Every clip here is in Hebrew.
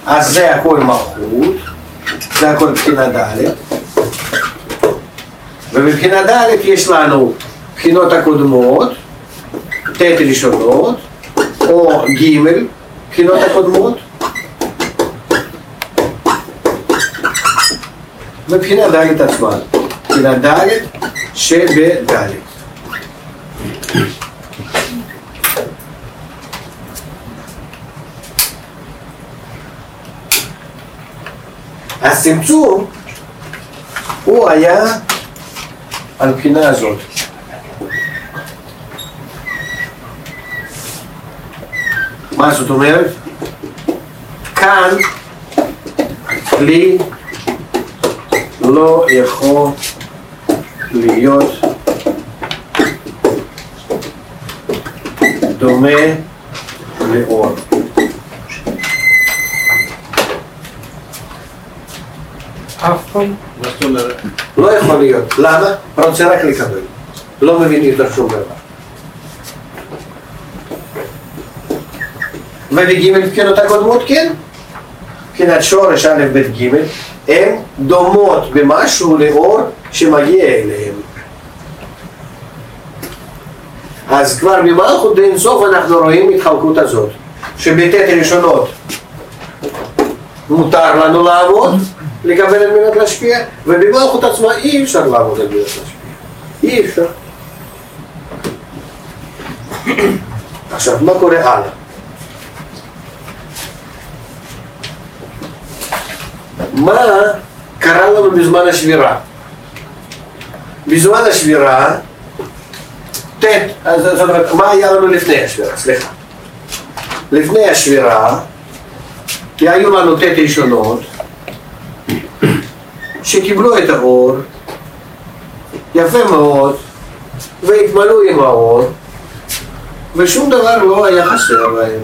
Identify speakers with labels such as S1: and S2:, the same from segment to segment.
S1: אז זה הכל מלכות, זה הכל בחינה ד', ובבחינה ד' יש לנו בחינות הקודמות, ט' ראשונות, או ג' בחינות הקודמות, ובחינה ד' עצמה, בחינה ד' שבד'. הצמצום הוא היה על בחינה הזאת. מה זאת אומרת? כאן כלי לא יכול להיות דומה לאור.
S2: אף פעם? מה זאת אומרת?
S1: לא יכול להיות. למה? רוצה רק לקבל. לא מבין יותר שום דבר. ובג' בחינות הקודמות כן. בחינת שורש א' ב' ג' הן דומות במשהו לאור שמגיע אליהם. אז כבר במלכות דאין סוף אנחנו רואים התחלקות הזאת, שבט' ראשונות מותר לנו לעבוד, לקבל על מנת להשפיע, ובמלכות עצמה אי אפשר לעבוד על מנת להשפיע. אי אפשר. עכשיו, מה קורה הלאה? מה קרה לנו בזמן השבירה? בזמן השבירה, זאת אומרת, מה היה לנו לפני השבירה? סליחה. לפני השבירה, היו לנו ט' ראשונות, שקיבלו את האור, יפה מאוד, והתמלאו עם האור, ושום דבר לא היה חסר בהם.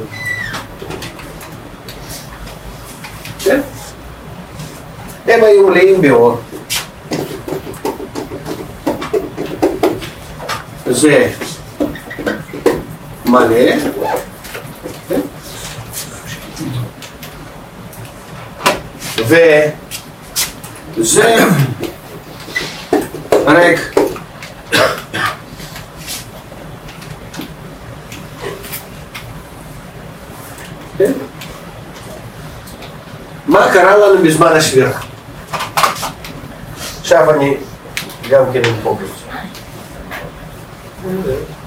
S1: כן? הם היו מלאים באור. זה מלא, כן? וזה ריק. כן? מה קרה לנו בזמן השבירה? עכשיו אני גם כן אדפוק את זה.